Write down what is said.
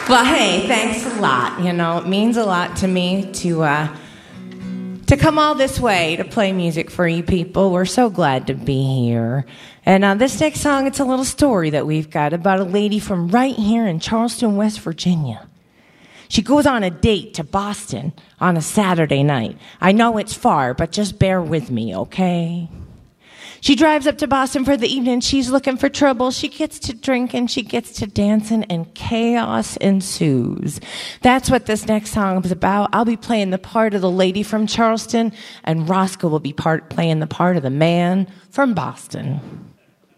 Well, hey, thanks a lot. You know, it means a lot to me to come all this way to play music for you people. We're so glad to be here. And this next song, it's a little story that we've got about a lady from right here in Charleston, West Virginia. She goes on a date to Boston on a Saturday night. I know it's far, but just bear with me, okay? She drives up to Boston for the evening. She's looking for trouble. She gets to drinking. She gets to dancing, and chaos ensues. That's what this next song is about. I'll be playing the part of the lady from Charleston, and Roscoe will be playing the part of the man from Boston.